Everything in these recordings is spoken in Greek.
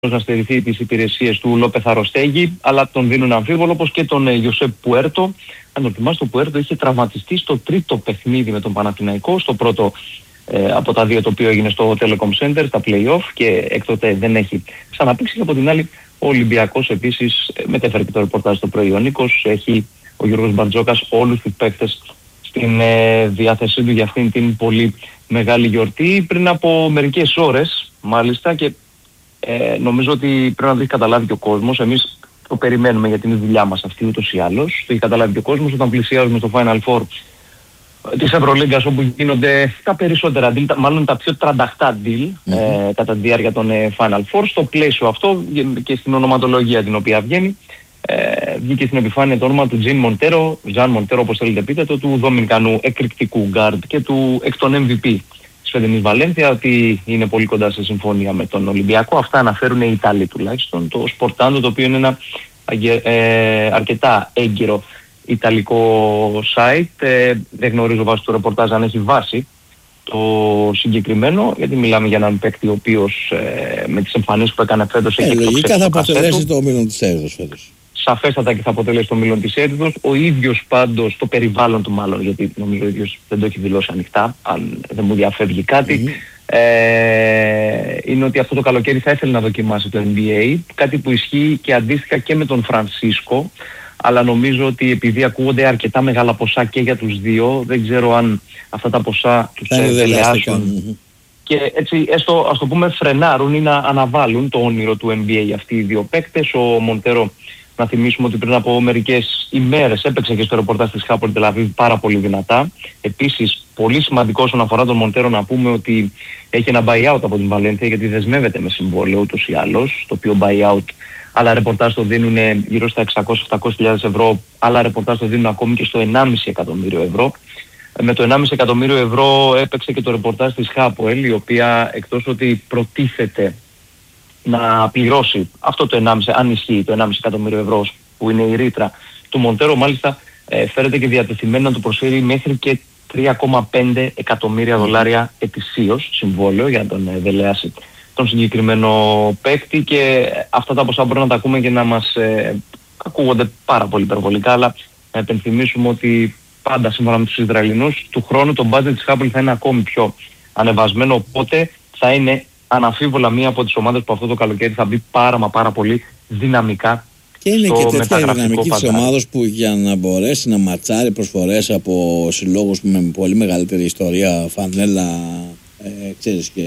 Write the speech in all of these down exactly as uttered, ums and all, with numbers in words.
να στερηθεί τις υπηρεσίες του Λόπεθ Αρωστέγη, αλλά τον δίνουν αμφίβολο, όπως και τον Ιωσέπ Πουέρτο. Αν το θυμάστε, ο Πουέρτο είχε τραυματιστεί στο τρίτο παιχνίδι με τον Παναθηναϊκό, στο πρώτο ε, από τα δύο το οποίο έγινε στο Telecom Center, στα play-off, και έκτοτε δεν έχει ξαναπήξει. Και από την άλλη, ο Ολυμπιακός επίσης, μετέφερε και το ρεπορτάζ στο πρωί ο Νίκος, έχει ο Γιώργος Μπαρτζόκας όλους τους παίκτες στην ε, διάθεσή του για αυτήν την πολύ μεγάλη γιορτή. Πριν από μερικές ώρες, μάλιστα, και ε, νομίζω ότι πρέπει να το έχει καταλάβει και ο κόσμος. Εμείς το περιμένουμε γιατί είναι η δουλειά μας αυτή ούτως ή άλλως. Το έχει καταλάβει και ο κόσμος όταν πλησιάζουμε στο Final Four της Ευρωλίγκας, όπου γίνονται τα περισσότερα deal, μάλλον τα πιο τρανταχτά deal mm-hmm. ε, κατά τη διάρκεια των ε, Final Four. Στο πλαίσιο αυτό και στην ονοματολογία την οποία βγαίνει, ε, βγήκε στην επιφάνεια το όνομα του Τζιν Μοντέρο, Ζαν Μοντέρο όπως θέλετε πείτε το, του Δομινικανού εκρηκτικού γκάρντ και του εκ των εμ βι πι της φετινής Βαλένθια, ότι είναι πολύ κοντά σε συμφωνία με τον Ολυμπιακό. Αυτά αναφέρουν οι Ιταλοί τουλάχιστον. Το Sportando, το οποίο είναι ένα ε, αρκετά έγκυρο ιταλικό site, ε, δεν γνωρίζω βάσει του ρεπορτάζ αν έχει βάση το συγκεκριμένο, γιατί μιλάμε για έναν παίκτη ο οποίος ε, με τις εμφανίσεις που έκανε φέτος ε, έχει λογικά θα αποτελέσει το όμιλο της Έριδος φέτος. Σαφέστατα και θα αποτελέσει το όμιλο της Έριδος. Ο ίδιος πάντως, το περιβάλλον του μάλλον, γιατί νομίζω ο ίδιος δεν το έχει δηλώσει ανοιχτά, αν δεν μου διαφεύγει κάτι, mm-hmm. ε, είναι ότι αυτό το καλοκαίρι θα ήθελε να δοκιμάσει το εν μπι έι, κάτι που ισχύει και αντίστοιχα και με τον Φρανσίσκο. Αλλά νομίζω ότι επειδή ακούγονται αρκετά μεγάλα ποσά και για τους δύο, δεν ξέρω αν αυτά τα ποσά τους επηρεάσουν και έτσι έστω ας το πούμε φρενάρουν ή να αναβάλουν το όνειρο του εν μπι έι αυτοί οι δύο παίκτες. Ο Μοντέρο, να θυμίσουμε ότι πριν από μερικές ημέρες έπαιξε και στο ρεπορτάζ της Hapoel Tel Aviv πάρα πολύ δυνατά. Επίσης, πολύ σημαντικό όσον αφορά τον Μοντέρο να πούμε ότι έχει ένα buyout από την Βαλένθια, γιατί δεσμεύεται με συμβόλαιο ούτως ή άλλως, το οποίο buyout άλλα ρεπορτάζ το δίνουν γύρω στα εξακόσιες με επτακόσιες χιλιάδες ευρώ, άλλα ρεπορτάζ το δίνουν ακόμη και στο ενάμιση εκατομμύριο ευρώ. Με το ενάμιση εκατομμύριο ευρώ έπαιξε και το ρεπορτάζ της Hapoel, η οποία εκτός ότι προτίθεται να πληρώσει αυτό το ενάμιση, αν ισχύει το ενάμιση εκατομμύριο ευρώ που είναι η ρήτρα του Μοντέρο, μάλιστα ε, φέρεται και διατεθειμένη να του προσφέρει μέχρι και τρία κόμμα πέντε εκατομμύρια δολάρια ετησίως συμβόλαιο για να τον ε, δελεάσει τον συγκεκριμένο παίκτη. Και αυτά τα ποσά μπορούμε να τα ακούμε και να μας ε, ακούγονται πάρα πολύ υπερβολικά, αλλά να επενθυμίσουμε ότι πάντα σύμφωνα με τους Ισραηλινούς του χρόνου το budget της Hapoel θα είναι ακόμη πιο ανεβασμένο, οπότε θα είναι αναφίβολα μία από τις ομάδες που αυτό το καλοκαίρι θα μπει πάρα μα πάρα πολύ δυναμικά. Και είναι και τέτοια δυναμική της ομάδας που για να μπορέσει να ματσάρει προσφορές από συλλόγους με πολύ μεγαλύτερη ιστορία, φανέλα, ε, ξέρεις και...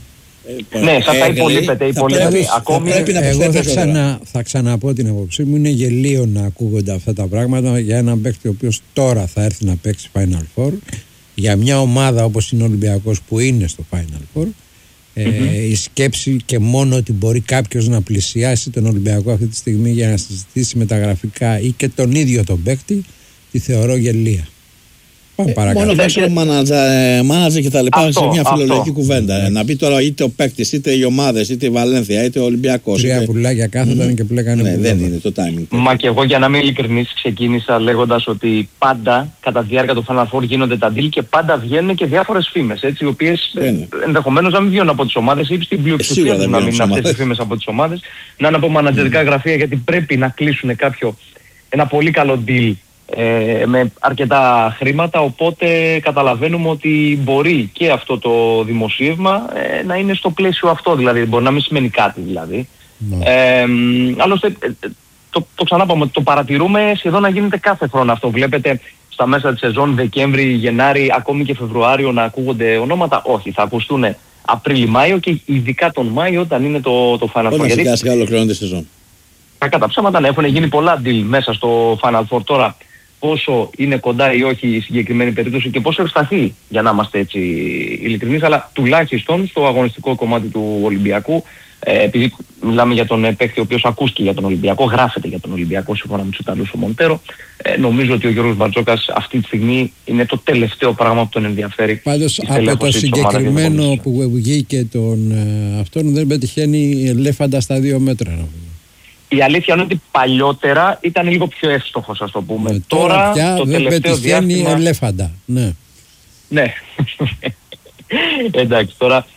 Ε, ναι, σαν τα υπολείπεται, υπολείπεται. Ακόμη... Θα να εγώ θα, ξανα, θα ξαναπώ την απόψη μου, είναι γελίο να ακούγονται αυτά τα πράγματα για έναν παίκτη ο οποίος τώρα θα έρθει να παίξει Final Four, για μια ομάδα όπως είναι ο Ολυμπιακός που είναι στο Final Four. Ε, mm-hmm. Η σκέψη και μόνο ότι μπορεί κάποιος να πλησιάσει τον Ολυμπιακό αυτή τη στιγμή για να συζητήσει μεταγραφικά ή και τον ίδιο τον παίκτη, τη θεωρώ γελία. Πάμε παρακάτω. Μόνο βάζω μάνατζερ και τα λοιπά αυτό, σε μια φιλολογική κουβέντα. Mm. Να πει τώρα είτε ο παίκτης, είτε οι ομάδες, είτε η Βαλένθια, είτε ο Ολυμπιακός. Τρία είτε... πουλάκια κάθονταν mm. και πλέκανε. Ναι, δεν είναι το timing. Μα και εγώ για να είμαι ειλικρινής ξεκίνησα λέγοντας ότι πάντα κατά τη διάρκεια του Final Four γίνονται τα deal και πάντα βγαίνουν και διάφορες φήμες, έτσι, οι οποίες ενδεχομένως να μην βγαίνουν από τις ομάδες ή στην πλειοψηφία να μην είναι αυτές οι φήμες από τις ομάδες, να είναι από μανατζερικά γραφεία, γιατί πρέπει να κλείσουν κάποιο ένα πολύ καλό deal Ε, με αρκετά χρήματα, οπότε καταλαβαίνουμε ότι μπορεί και αυτό το δημοσίευμα ε, να είναι στο πλαίσιο αυτό, δηλαδή μπορεί να μην σημαίνει κάτι δηλαδή. No. Ε, άλλωστε ε, το, το ξανάπαμε, το παρατηρούμε σχεδόν να γίνεται κάθε χρόνο αυτό. Βλέπετε στα μέσα της σεζόν Δεκέμβρη, Γενάρη, ακόμη και Φεβρουάριο να ακούγονται ονόματα. Όχι, θα ακουστούν Απρίλη-Μάιο και ειδικά τον Μάιο όταν είναι το, το Final Four. Όταν σιγά σιγά ολοκληρώνεται η σεζόν. Κατά ψέματα ναι, έχουν γίνει πολλά deal μέσα στο Final Four. Τώρα πόσο είναι κοντά ή όχι η συγκεκριμένη περίπτωση και πόσο ευσταθεί, για να είμαστε έτσι ειλικρινείς, αλλά τουλάχιστον στο αγωνιστικό κομμάτι του Ολυμπιακού, ε, επειδή μιλάμε για τον παίκτη ο οποίος ακούστηκε για τον Ολυμπιακό, γράφεται για τον Ολυμπιακό σύμφωνα με τους Ιταλούς ο Μοντέρο, ε, νομίζω ότι ο Γιώργος Μπαρτζόκας αυτή τη στιγμή είναι το τελευταίο πράγμα που τον ενδιαφέρει. Πάντως από το συγκεκριμένο που βγήκε τον ε, αυτόν δεν πετυχαίνει ελέφαντα στα δύο μέτρα. Η αλήθεια είναι ότι παλιότερα ήταν λίγο πιο εύστοχος, ας το πούμε. Ε, τώρα, τώρα πια το δεν πετυχαίνει διάστημα... ελέφαντα. Ναι. Ναι. Εντάξει, τώρα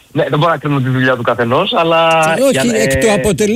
Ναι, δεν μπορώ να κρίνω τη δουλειά του καθενός, αλλά... Όχι, εκ του αποτελέσματος